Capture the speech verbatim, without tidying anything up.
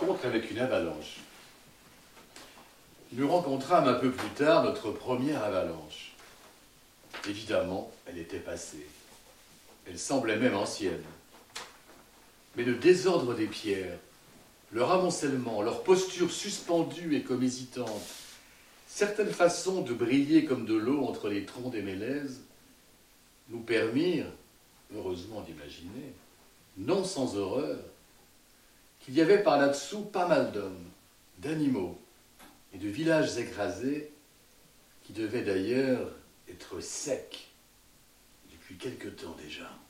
rencontre avec une avalanche. Nous rencontrâmes un peu plus tard notre première avalanche. Évidemment, elle était passée. Elle semblait même ancienne. Mais le désordre des pierres, leur amoncellement, leur posture suspendue et comme hésitante, certaines façons de briller comme de l'eau entre les troncs des mélèzes, nous permirent, heureusement d'imaginer, non sans horreur, qu'il y avait par là-dessous pas mal d'hommes, d'animaux et de villages écrasés qui devaient d'ailleurs être secs depuis quelque temps déjà.